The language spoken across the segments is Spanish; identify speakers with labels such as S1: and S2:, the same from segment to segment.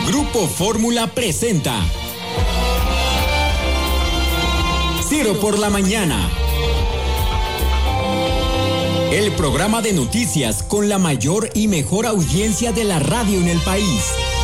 S1: Grupo Fórmula presenta Ciro por la Mañana. El programa de noticias con la mayor y mejor audiencia de la radio en el país.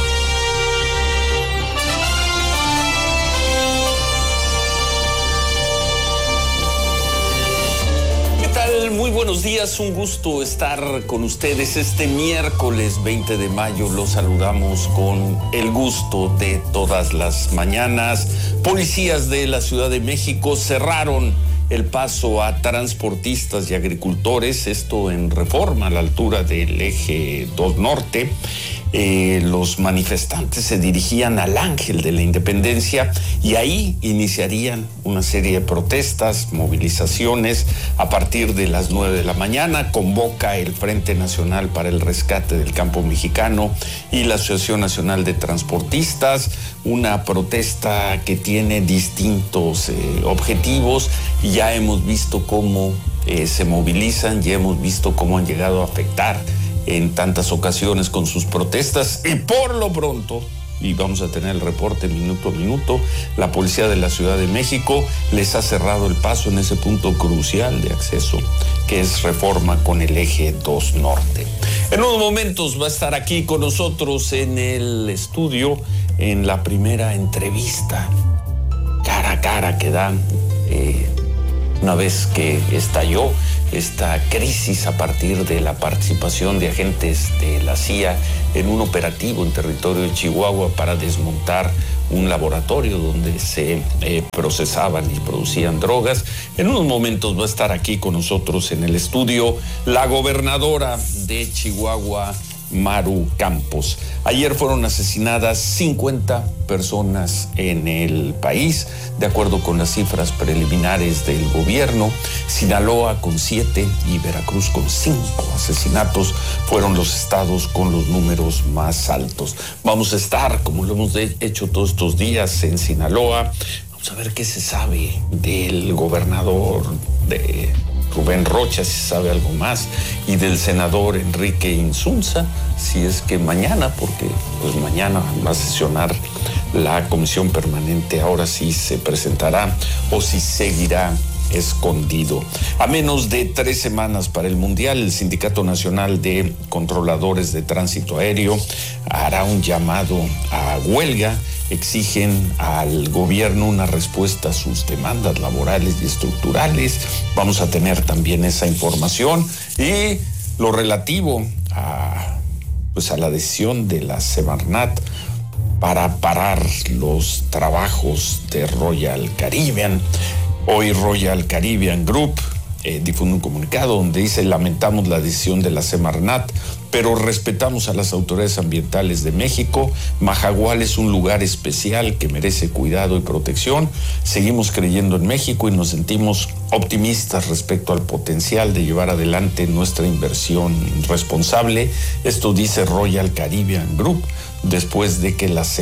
S2: Muy buenos días, un gusto estar con ustedes este miércoles 20 de mayo. Los saludamos con el gusto de todas las mañanas. Policías de la Ciudad de México cerraron el paso a transportistas y agricultores, esto en Reforma, a la altura del eje 2 Norte. Los manifestantes se dirigían al Ángel de la Independencia y ahí iniciarían una serie de protestas, movilizaciones a partir de las 9 de la mañana. Convoca el Frente Nacional para el Rescate del Campo Mexicano y la Asociación Nacional de Transportistas, una protesta que tiene distintos objetivos. Ya hemos visto cómo se movilizan, ya hemos visto cómo han llegado a afectar en tantas ocasiones con sus protestas, y por lo pronto, y vamos a tener el reporte minuto a minuto, la policía de la Ciudad de México les ha cerrado el paso en ese punto crucial de acceso, que es Reforma con el eje 2 Norte. En unos momentos va a estar aquí con nosotros en el estudio, en la primera entrevista cara a cara que dan una vez que estalló esta crisis a partir de la participación de agentes de la CIA en un operativo en territorio de Chihuahua para desmontar un laboratorio donde se procesaban y producían drogas. En unos momentos va a estar aquí con nosotros en el estudio la gobernadora de Chihuahua, Maru Campos. Ayer fueron asesinadas 50 personas en el país, de acuerdo con las cifras preliminares del gobierno. Sinaloa con 7 y Veracruz con 5 asesinatos fueron los estados con los números más altos. Vamos a estar, como lo hemos hecho todos estos días, en Sinaloa. Vamos a ver qué se sabe del gobernador de Rubén Rocha, si sabe algo más, y del senador Enrique Insunza, si es que mañana, porque pues mañana va a sesionar la comisión permanente, ahora sí se presentará o si seguirá escondido. A menos de 3 semanas para el Mundial, el Sindicato Nacional de Controladores de Tránsito Aéreo hará un llamado a huelga. Exigen al gobierno una respuesta a sus demandas laborales y estructurales. Vamos a tener también esa información y lo relativo a la decisión de la Semarnat para parar los trabajos de Royal Caribbean. Hoy Royal Caribbean Group difunde un comunicado donde dice: lamentamos la decisión de la Semarnat, pero respetamos a las autoridades ambientales de México. Majagual es un lugar especial que merece cuidado y protección. Seguimos creyendo en México y nos sentimos optimistas respecto al potencial de llevar adelante nuestra inversión responsable. Esto dice Royal Caribbean Group, después de que la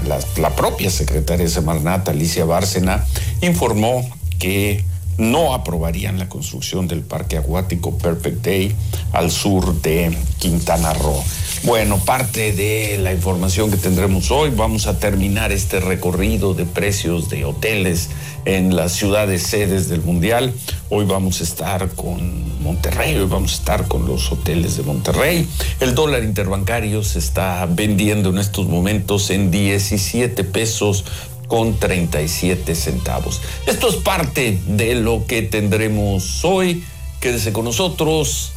S2: propia secretaria de Semarnat, Alicia Bárcena, informó que no aprobarían la construcción del parque acuático Perfect Day al sur de Quintana Roo. Bueno, parte de la información que tendremos hoy. Vamos a terminar este recorrido de precios de hoteles en las ciudades sedes del Mundial. Hoy vamos a estar con Monterrey, hoy vamos a estar con los hoteles de Monterrey. El dólar interbancario se está vendiendo en estos momentos en 17 pesos con 37 centavos. Esto es parte de lo que tendremos hoy. Quédese con nosotros.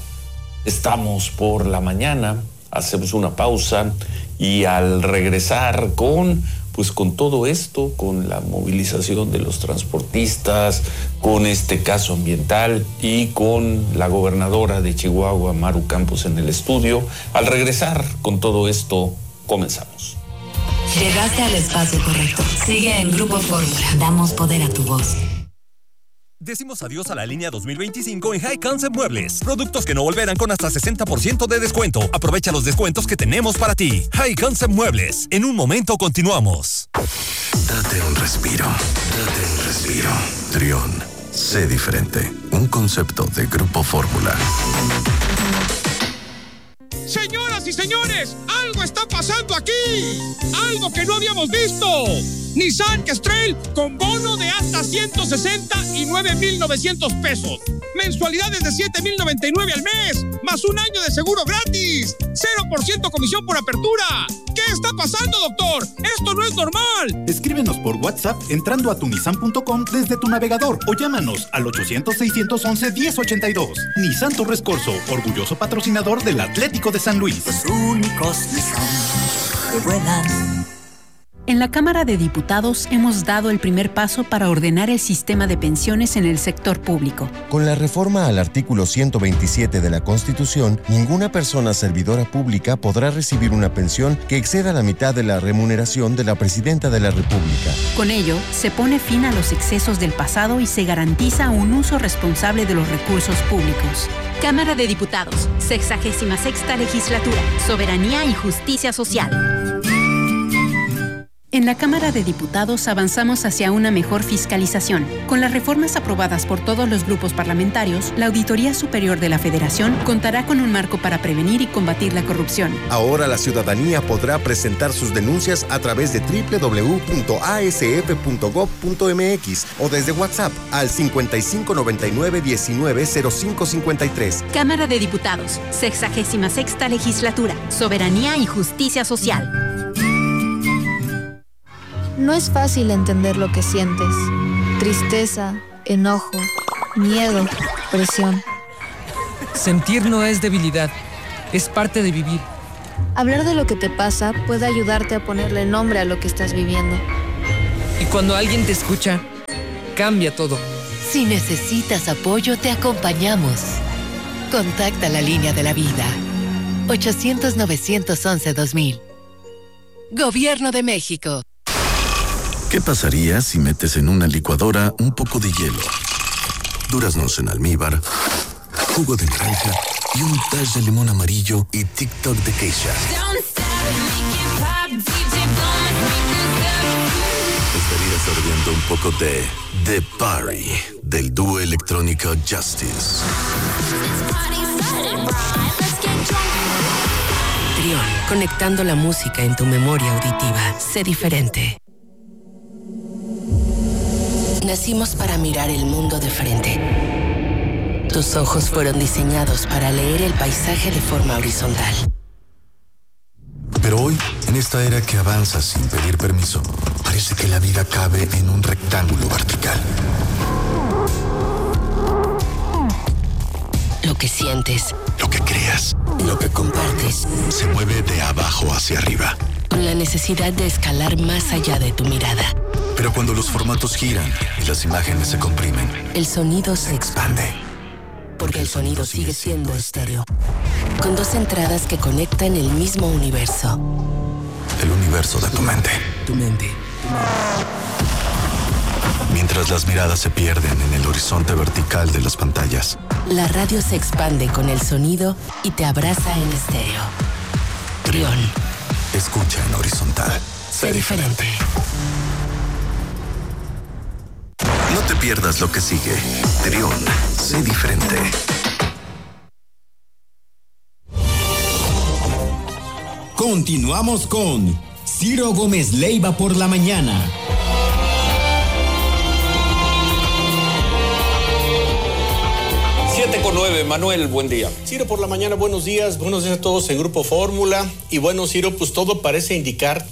S2: Estamos por la mañana, hacemos una pausa y al regresar con todo esto, con la movilización de los transportistas, con este caso ambiental y con la gobernadora de Chihuahua, Maru Campos, en el estudio. Al regresar con todo esto, comenzamos.
S3: Llegaste al espacio correcto. Sigue en Grupo Fórmula. Damos poder a tu voz.
S4: Decimos adiós a la línea 2025 en High Concept Muebles. Productos que no volverán con hasta 60% de descuento. Aprovecha los descuentos que tenemos para ti. High Concept Muebles. En un momento continuamos.
S5: Date un respiro. Date un respiro. Trión. Sé diferente. Un concepto de Grupo Fórmula.
S6: Señoras y señores, algo está pasando pasando aquí? ¡Algo que no habíamos visto! Nissan X-Trail con bono de hasta 169,900 pesos. Mensualidades de 7,099 al mes, más un año de seguro gratis. 0% comisión por apertura. ¿Qué está pasando, doctor? ¡Esto no es normal!
S7: Escríbenos por WhatsApp entrando a tunissan.com desde tu navegador o llámanos al 800-611-1082. Nissan Torres Corzo, orgulloso patrocinador del Atlético de San Luis.
S8: Los únicos Nissan que vuelan.
S9: En la Cámara de Diputados hemos dado el primer paso para ordenar el sistema de pensiones en el sector público.
S10: Con la reforma al artículo 127 de la Constitución, ninguna persona servidora pública podrá recibir una pensión que exceda la mitad de la remuneración de la Presidenta de la República.
S9: Con ello, se pone fin a los excesos del pasado y se garantiza un uso responsable de los recursos públicos. Cámara de Diputados, 66ª Legislatura, Soberanía y Justicia Social. En la Cámara de Diputados avanzamos hacia una mejor fiscalización. Con las reformas aprobadas por todos los grupos parlamentarios, la Auditoría Superior de la Federación contará con un marco para prevenir y combatir la corrupción.
S10: Ahora la ciudadanía podrá presentar sus denuncias a través de www.asf.gov.mx o desde WhatsApp al 5599-190553.
S9: Cámara de Diputados, 66ª Legislatura, Soberanía y Justicia Social.
S11: No es fácil entender lo que sientes. Tristeza, enojo, miedo, presión.
S12: Sentir no es debilidad, es parte de vivir.
S11: Hablar de lo que te pasa puede ayudarte a ponerle nombre a lo que estás viviendo.
S12: Y cuando alguien te escucha, cambia todo.
S3: Si necesitas apoyo, te acompañamos. Contacta la línea de la vida. 800-911-2000. Gobierno de México.
S5: ¿Qué pasaría si metes en una licuadora un poco de hielo, duraznos en almíbar, jugo de naranja y un dash de limón amarillo y TikTok de Keisha? Estarías sorbiendo un poco de The Party del dúo electrónico Justice.
S3: Trión, conectando la música en tu memoria auditiva. Sé diferente. Nacimos para mirar el mundo de frente. Tus ojos fueron diseñados para leer el paisaje de forma horizontal.
S5: Pero hoy, en esta era que avanza sin pedir permiso, parece que la vida cabe en un rectángulo vertical.
S3: Lo que sientes,
S5: lo que creas,
S3: lo que compartes,
S5: se mueve de abajo hacia arriba,
S3: con la necesidad de escalar más allá de tu mirada.
S5: Pero cuando los formatos giran y las imágenes se comprimen,
S3: el sonido se expande. Porque el sonido sigue siendo estéreo. Con dos entradas que conectan el mismo universo.
S5: El universo de tu mente.
S3: Tu mente.
S5: Mientras las miradas se pierden en el horizonte vertical de las pantallas,
S3: la radio se expande con el sonido y te abraza en estéreo. Trión.
S5: Escucha en horizontal.
S3: Sé diferente.
S5: No te pierdas lo que sigue. Trión, sé diferente.
S1: Continuamos con Ciro Gómez Leiva por la mañana.
S2: Con 9, Manuel, buen día.
S13: Ciro, por la mañana, buenos días a todos en Grupo Fórmula. Y bueno, Ciro, pues todo parece indicar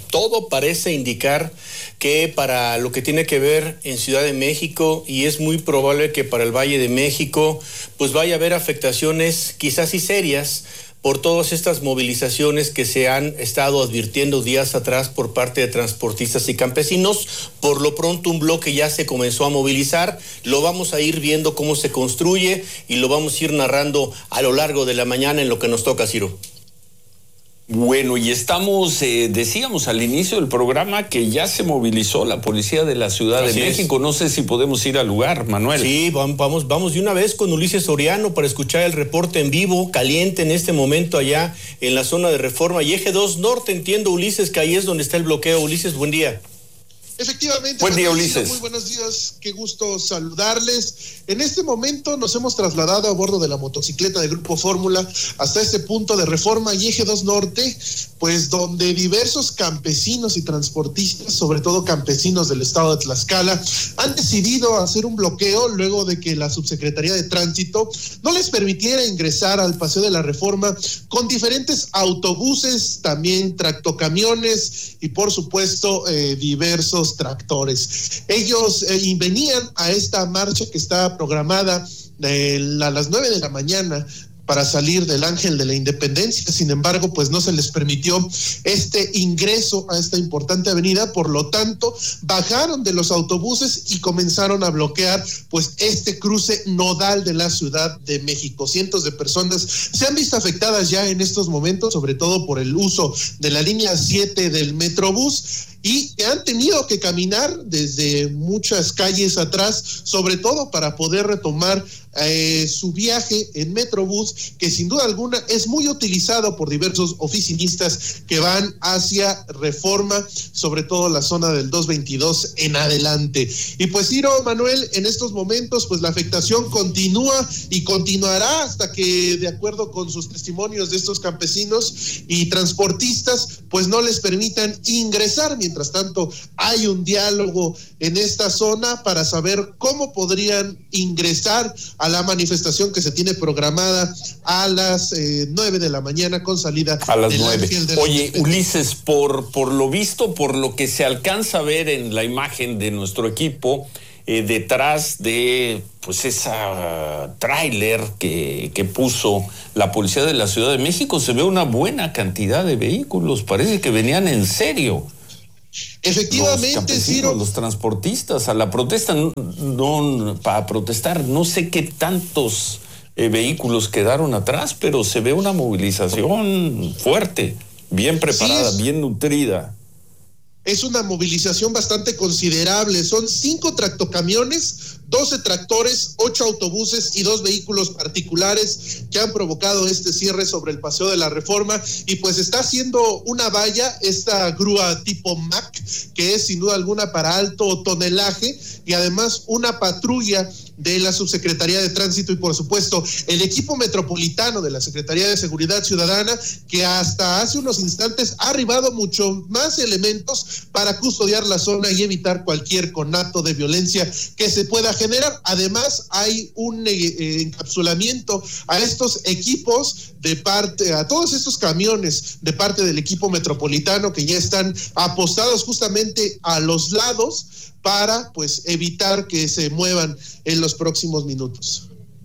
S13: que para lo que tiene que ver en Ciudad de México, y es muy probable que para el Valle de México, pues vaya a haber afectaciones quizás y serias por todas estas movilizaciones que se han estado advirtiendo días atrás por parte de transportistas y campesinos. Por lo pronto un bloque ya se comenzó a movilizar, lo vamos a ir viendo cómo se construye y lo vamos a ir narrando a lo largo de la mañana en lo que nos toca, Ciro.
S2: Bueno, y estamos, decíamos al inicio del programa que ya se movilizó la policía de la Ciudad de México. No sé si podemos ir al lugar, Manuel.
S13: Sí, vamos de una vez con Ulises Soriano para escuchar el reporte en vivo, caliente en este momento allá en la zona de Reforma y Eje 2 Norte. Entiendo, Ulises, que ahí es donde está el bloqueo. Ulises, buen día.
S14: Efectivamente.
S2: Buen día, Ulises.
S14: Muy buenos días, qué gusto saludarles. En este momento nos hemos trasladado a bordo de la motocicleta de Grupo Fórmula hasta este punto de Reforma y Eje 2 Norte, pues donde diversos campesinos y transportistas, sobre todo campesinos del estado de Tlaxcala, han decidido hacer un bloqueo luego de que la Subsecretaría de Tránsito no les permitiera ingresar al Paseo de la Reforma con diferentes autobuses, también tractocamiones y por supuesto diversos tractores. Ellos venían a esta marcha que está programada a las 9 de la mañana para salir del Ángel de la Independencia. Sin embargo, pues no se les permitió este ingreso a esta importante avenida, por lo tanto, bajaron de los autobuses y comenzaron a bloquear pues este cruce nodal de la Ciudad de México. Cientos de personas se han visto afectadas ya en estos momentos, sobre todo por el uso de la línea 7 del Metrobús, y han tenido que caminar desde muchas calles atrás, sobre todo para poder retomar su viaje en Metrobús, que sin duda alguna es muy utilizado por diversos oficinistas que van hacia Reforma, sobre todo la zona del 222 en adelante. Y pues Ciro, Manuel, en estos momentos pues la afectación continúa y continuará hasta que, de acuerdo con sus testimonios de estos campesinos y transportistas, pues no les permitan ingresar. Mientras tanto, hay un diálogo en esta zona para saber cómo podrían ingresar a la manifestación que se tiene programada a las 9 de la mañana con salida
S2: a las 9.
S14: Oye,
S2: Ulises, por lo visto, por lo que se alcanza a ver en la imagen de nuestro equipo, detrás de pues esa tráiler que puso la policía de la Ciudad de México, se ve una buena cantidad de vehículos. Parece que venían en serio.
S14: Efectivamente, Ciro.
S2: Los transportistas a la protesta, no para protestar, no sé qué tantos vehículos quedaron atrás, pero se ve una movilización fuerte, bien preparada, bien nutrida.
S14: Es una movilización bastante considerable. Son 5 tractocamiones, 12 tractores, 8 autobuses y 2 vehículos particulares que han provocado este cierre sobre el Paseo de la Reforma, y pues está haciendo una valla esta grúa tipo MAC, que es sin duda alguna para alto tonelaje, y además una patrulla de la Subsecretaría de Tránsito y por supuesto el equipo metropolitano de la Secretaría de Seguridad Ciudadana, que hasta hace unos instantes ha arribado mucho más elementos para custodiar la zona y evitar cualquier conato de violencia que se pueda generar. Además, hay un encapsulamiento a estos equipos a todos estos camiones de parte del equipo metropolitano, que ya están apostados justamente a los lados para pues evitar que se muevan en los próximos minutos.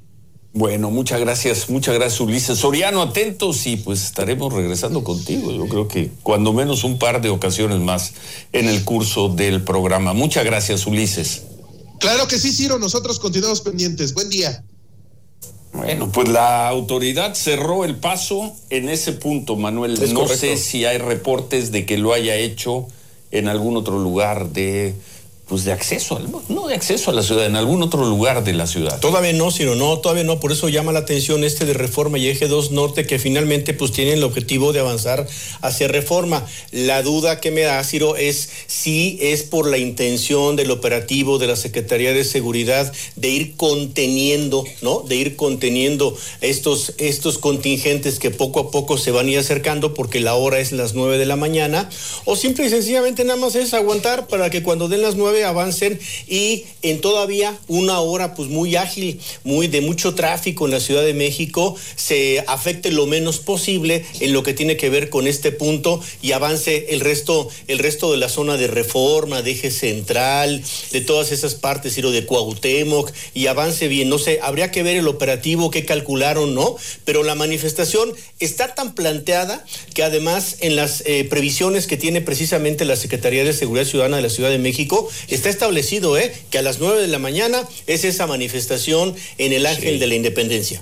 S2: Bueno, muchas gracias Ulises. Soriano, atentos y pues estaremos regresando contigo. Yo creo que cuando menos un par de ocasiones más en el curso del programa. Muchas gracias, Ulises.
S14: Claro que sí, Ciro, nosotros continuamos pendientes. Buen día.
S2: Bueno, pues la autoridad cerró el paso en ese punto, Manuel. No correcto. Sé si hay reportes de que lo haya hecho en algún otro lugar de acceso, no de acceso a la ciudad, en algún otro lugar de la ciudad.
S13: Todavía no, Ciro, todavía no, por eso llama la atención de Reforma y Eje 2 Norte, que finalmente pues tienen el objetivo de avanzar hacia Reforma. La duda que me da, Ciro, es si es por la intención del operativo de la Secretaría de Seguridad de ir conteniendo, ¿no? De ir conteniendo estos contingentes que poco a poco se van a ir acercando, porque la hora es las 9 de la mañana, o simple y sencillamente nada más es aguantar para que cuando den las 9 avancen, y en todavía una hora pues muy ágil, de mucho tráfico en la Ciudad de México, se afecte lo menos posible en lo que tiene que ver con este punto, y avance el resto de la zona de Reforma, de Eje Central, de todas esas partes, de Cuauhtémoc, y avance bien. No sé, habría que ver el operativo que calcularon, ¿no? Pero la manifestación está tan planteada que además en las previsiones que tiene precisamente la Secretaría de Seguridad Ciudadana de la Ciudad de México, está establecido que a las 9 de la mañana es esa manifestación en el Ángel de la Independencia.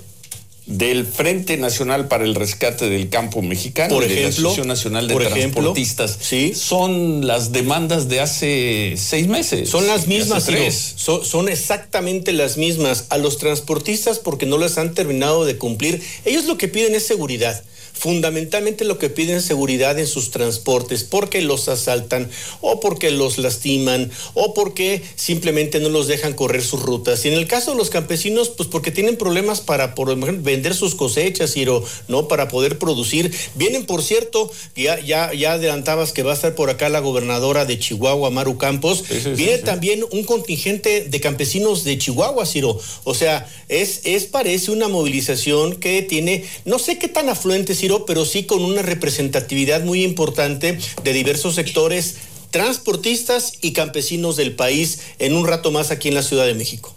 S2: Del Frente Nacional para el Rescate del Campo Mexicano,
S13: por ejemplo,
S2: de la Asociación Nacional de Transportistas.
S13: Sí.
S2: Son las demandas de hace 6 meses.
S13: Son las mismas,
S2: 3.
S13: Son exactamente las mismas. A los transportistas, porque no las han terminado de cumplir, ellos lo que piden es seguridad. fundamentalmente lo que piden es seguridad en sus transportes, porque los asaltan o porque los lastiman o porque simplemente no los dejan correr sus rutas. Y en el caso de los campesinos, pues porque tienen problemas para, por ejemplo, vender sus cosechas, Ciro, ¿no? Para poder producir. Vienen, por cierto, ya adelantabas que va a estar por acá la gobernadora de Chihuahua, Maru Campos. Viene también un contingente de campesinos de Chihuahua, Ciro. O sea, parece una movilización que tiene, no sé qué tan afluente, Ciro, pero sí con una representatividad muy importante de diversos sectores transportistas y campesinos del país en un rato más aquí en la Ciudad de México.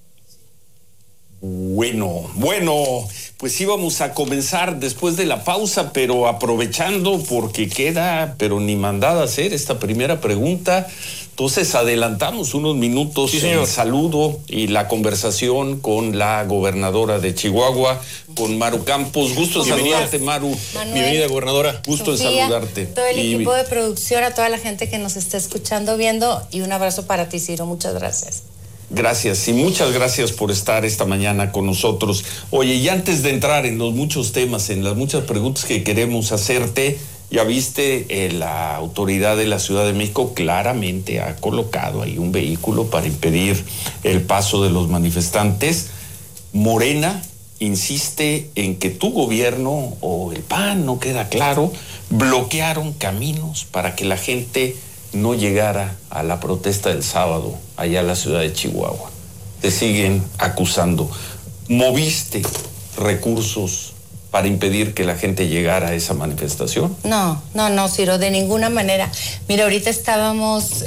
S2: Bueno, pues íbamos a comenzar después de la pausa, pero aprovechando porque queda, pero ni mandada a hacer esta primera pregunta. Entonces adelantamos unos minutos el saludo y la conversación con la gobernadora de Chihuahua, con Maru Campos. Gusto en saludarte, Maru.
S15: Manuel,
S2: bienvenida, gobernadora. Gusto
S15: Sofía,
S2: en saludarte.
S15: Todo el equipo de producción, a toda la gente que nos está escuchando, viendo, y un abrazo para ti, Ciro. Muchas gracias.
S2: Gracias y muchas gracias por estar esta mañana con nosotros. Oye, y antes de entrar en los muchos temas, en las muchas preguntas que queremos hacerte, ya viste, la autoridad de la Ciudad de México claramente ha colocado ahí un vehículo para impedir el paso de los manifestantes. Morena insiste en que tu gobierno o el PAN, no queda claro, bloquearon caminos para que la gente no llegara a la protesta del sábado allá en la ciudad de Chihuahua. Te siguen acusando. ¿Moviste recursos para impedir que la gente llegara a esa manifestación?
S15: No, Ciro, de ninguna manera. Mira, ahorita estábamos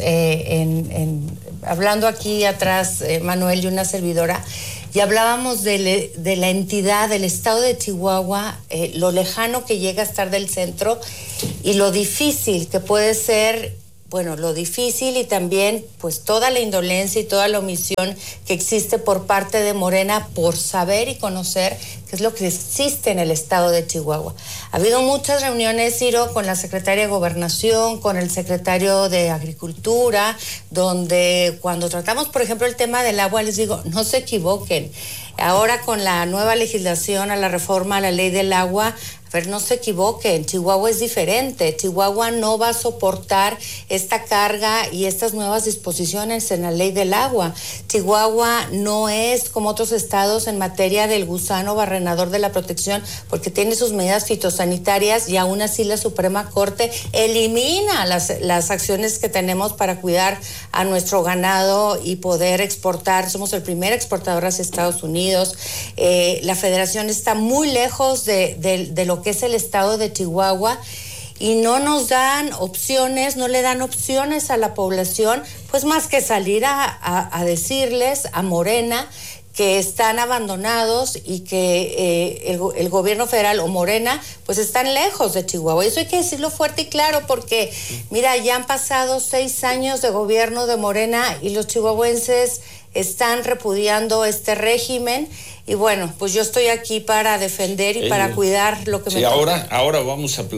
S15: hablando aquí atrás, Manuel y una servidora, y hablábamos de la entidad, del estado de Chihuahua, lo lejano que llega a estar del centro y lo difícil que puede ser. Bueno, lo difícil y también pues toda la indolencia y toda la omisión que existe por parte de Morena por saber y conocer qué es lo que existe en el estado de Chihuahua. Ha habido muchas reuniones, Ciro, con la secretaria de Gobernación, con el secretario de Agricultura, donde cuando tratamos, por ejemplo, el tema del agua, les digo, no se equivoquen. Ahora con la nueva legislación, a la reforma a la ley del agua, pero no se equivoquen, Chihuahua es diferente. Chihuahua no va a soportar esta carga y estas nuevas disposiciones en la ley del agua. Chihuahua no es como otros estados en materia del gusano barrenador de la protección, porque tiene sus medidas fitosanitarias y aún así la Suprema Corte elimina las acciones que tenemos para cuidar a nuestro ganado y poder exportar. Somos el primer exportador hacia Estados Unidos. La federación está muy lejos de lo que es el estado de Chihuahua y no nos dan opciones, no le dan opciones a la población, pues más que salir a decirles a Morena que están abandonados y que el gobierno federal o Morena pues están lejos de Chihuahua. Y eso hay que decirlo fuerte y claro porque, mira, ya han pasado 6 años de gobierno de Morena y los chihuahuenses están repudiando este régimen. Y bueno, pues yo estoy aquí para defender y para cuidar lo que me toca.
S2: Ahora vamos a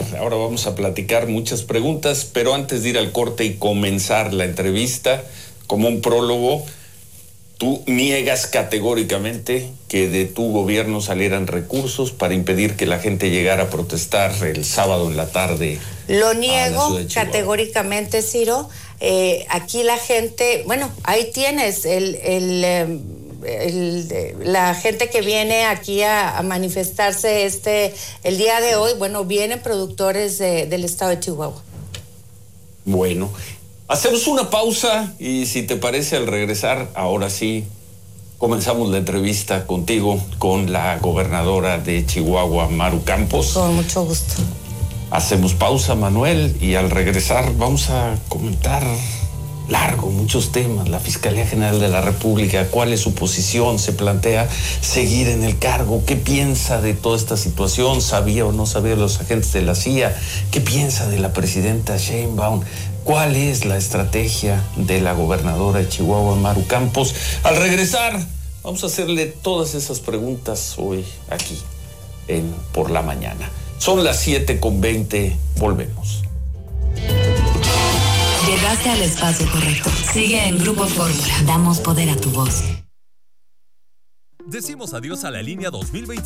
S2: platicar muchas preguntas, pero antes de ir al corte y comenzar la entrevista, como un prólogo, tú niegas categóricamente que de tu gobierno salieran recursos para impedir que la gente llegara a protestar el sábado en la tarde.
S15: Lo niego categóricamente, Ciro. Aquí la gente, bueno, ahí tienes la gente que viene aquí a manifestarse el día de hoy, bueno, vienen productores del estado de Chihuahua.
S2: Bueno, hacemos una pausa y si te parece al regresar, ahora sí, comenzamos la entrevista contigo con la gobernadora de Chihuahua, Maru Campos.
S15: Con mucho gusto.
S2: Hacemos pausa, Manuel, y al regresar vamos a comentar muchos temas. La Fiscalía General de la República, ¿cuál es su posición? ¿Se plantea seguir en el cargo? ¿Qué piensa de toda esta situación? ¿Sabía o no sabía los agentes de la CIA? ¿Qué piensa de la presidenta Sheinbaum? ¿Cuál es la estrategia de la gobernadora de Chihuahua, Maru Campos? Al regresar, vamos a hacerle todas esas preguntas hoy aquí en Por la Mañana. Son las 7:20, volvemos.
S16: Llegaste al espacio correcto. Sigue en Grupo Fórmula. Damos poder a tu voz.
S4: Decimos adiós a la línea 2020.